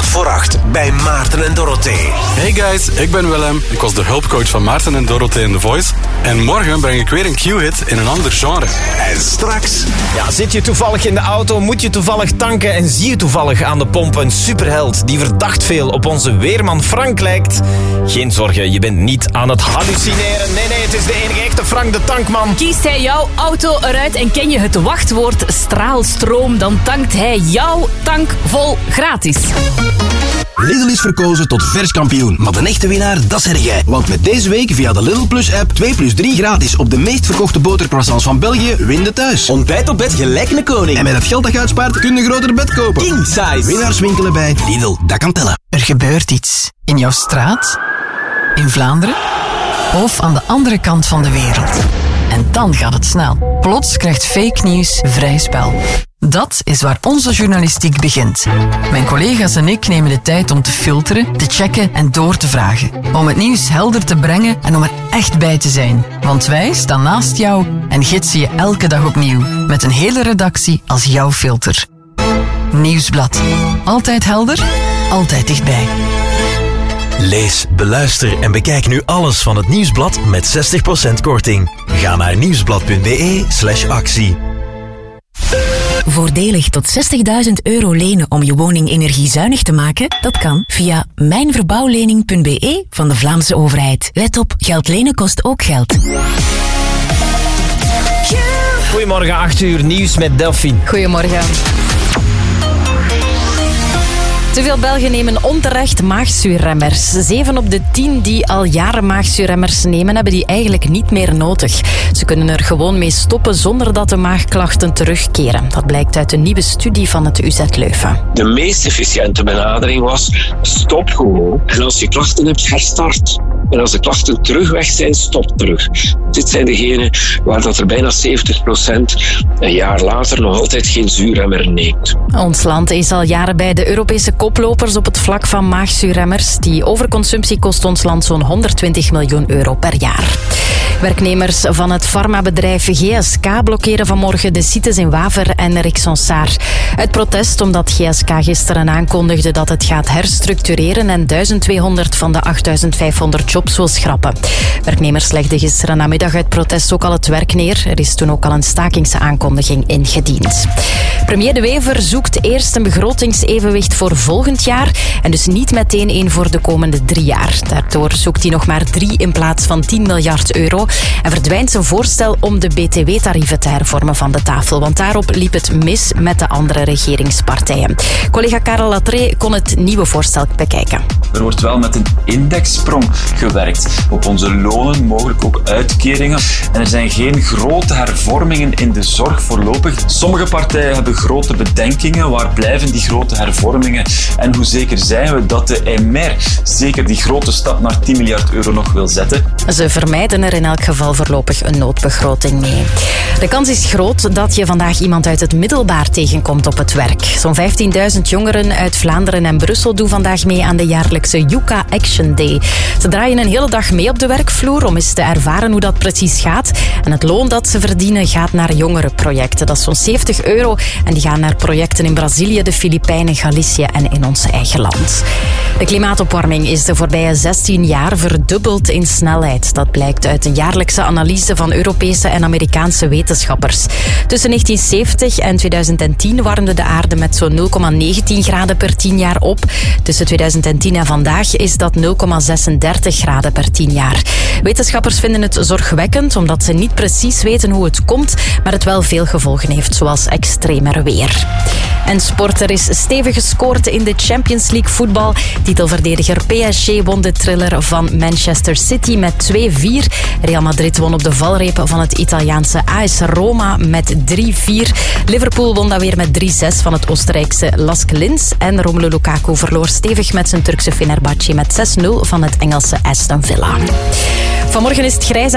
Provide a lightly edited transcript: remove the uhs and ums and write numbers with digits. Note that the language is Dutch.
voor 8 bij Maarten en Dorothee. Hey guys, ik ben Willem. Ik was de hulpcoach van Maarten en Dorothee in The Voice. En morgen breng ik weer een Q-hit in een ander genre. En straks... Ja, zit je toevallig in de auto, moet je toevallig tanken en zie je toevallig aan de pomp een superheld die verdacht veel op onze weerman Frank lijkt? Geen zorgen, je bent niet aan het hallucineren. Nee, het is de enige echte Frank de Tankman. Kiest hij jouw auto eruit en ken je het wachtwoord straalstroom, dan tankt hij jouw tank vol gratis. Lidl is verkozen tot vers kampioen. Maar de echte winnaar, dat zeg jij. Want met deze week via de Lidl Plus app 2 plus 3 gratis op de meest verkochte botercroissants van België, win de thuis. Ontbijt op bed gelijk een koning. En met het geld dat je uitspaart, kun je een groter bed kopen. King size. Winnaars winkelen bij Lidl, dat kan tellen. Er gebeurt iets. In jouw straat? In Vlaanderen? Of aan de andere kant van de wereld? En dan gaat het snel. Plots krijgt fake nieuws vrij spel. Dat is waar onze journalistiek begint. Mijn collega's en ik nemen de tijd om te filteren, te checken en door te vragen. Om het nieuws helder te brengen en om er echt bij te zijn. Want wij staan naast jou en gidsen je elke dag opnieuw. Met een hele redactie als jouw filter. Nieuwsblad. Altijd helder, altijd dichtbij. Lees, beluister en bekijk nu alles van het Nieuwsblad met 60% korting. Ga naar nieuwsblad.be/actie. Voordelig tot €60.000 lenen om je woning energiezuinig te maken? Dat kan via mijnverbouwlening.be van de Vlaamse overheid. Let op, geld lenen kost ook geld. Goedemorgen, 8 uur, nieuws met Delphine. Goedemorgen. Te veel Belgen nemen onterecht maagzuurremmers. 7 op de 10 die al jaren maagzuurremmers nemen, hebben die eigenlijk niet meer nodig. Ze kunnen er gewoon mee stoppen zonder dat de maagklachten terugkeren. Dat blijkt uit een nieuwe studie van het UZ Leuven. De meest efficiënte benadering was: stop gewoon. En als je klachten hebt, herstart. En als de klachten terug weg zijn, stop terug. Dit zijn degenen waar dat er bijna 70% een jaar later nog altijd geen zuurremmer neemt. Ons land is al jaren bij de Europese koplopers op het vlak van maagzuurremmers. Die overconsumptie kost ons land zo'n €120 miljoen per jaar. Werknemers van het farmabedrijf GSK blokkeren vanmorgen de sites in Waver en Rixensart. Uit protest omdat GSK gisteren aankondigde dat het gaat herstructureren en 1200 van de 8500 jobs wil schrappen. Werknemers legden gisteren namiddag uit protest ook al het werk neer. Er is toen ook al een stakingsaankondiging ingediend. Premier De Wever zoekt eerst een begrotingsevenwicht voor volgend jaar en dus niet meteen een voor de komende 3 jaar. Daardoor zoekt hij nog maar 3 in plaats van €10 miljard en verdwijnt zijn voorstel om de BTW-tarieven te hervormen van de tafel. Want daarop liep het mis met de andere regeringspartijen. Collega Karel Latré kon het nieuwe voorstel bekijken. Er wordt wel met een indexsprong gewerkt op onze lonen, mogelijk ook uitkeringen. En er zijn geen grote hervormingen in de zorg voorlopig. Sommige partijen hebben grote bedenkingen. Waar blijven die grote hervormingen? En hoe zeker zijn we dat de MR zeker die grote stap naar €10 miljard nog wil zetten? Ze vermijden er in elk geval voorlopig een noodbegroting mee. De kans is groot dat je vandaag iemand uit het middelbaar tegenkomt op het werk. Zo'n 15.000 jongeren uit Vlaanderen en Brussel doen vandaag mee aan de jaarlijkse Yucca Action Day. Ze draaien een hele dag mee op de werkvloer om eens te ervaren hoe dat precies gaat. En het loon dat ze verdienen gaat naar jongerenprojecten. Dat is zo'n €70 en die gaan naar projecten in Brazilië, de Filipijnen, Galicië en in ons eigen land. De klimaatopwarming is de voorbije 16 jaar verdubbeld in snelheid. Dat blijkt uit een jaarlijkse analyse van Europese en Amerikaanse wetenschappers. Tussen 1970 en 2010 warmde de aarde met zo'n 0,19 graden per 10 jaar op. Tussen 2010 en vandaag is dat 0,36 graden per 10 jaar. Wetenschappers vinden het zorgwekkend omdat ze niet precies weten hoe het komt, maar het wel veel gevolgen heeft, zoals extremer weer. En sport, er is stevig gescoord in de Champions League voetbal. Titelverdediger PSG won de thriller van Manchester City met 2-4. Real Madrid won op de valreep van het Italiaanse AS Roma met 3-4. Liverpool won dat weer met 3-6 van het Oostenrijkse Lask Linz. En Romelu Lukaku verloor stevig met zijn Turkse Fenerbahce met 6-0 van het Engelse Aston Villa. Vanmorgen is het grijs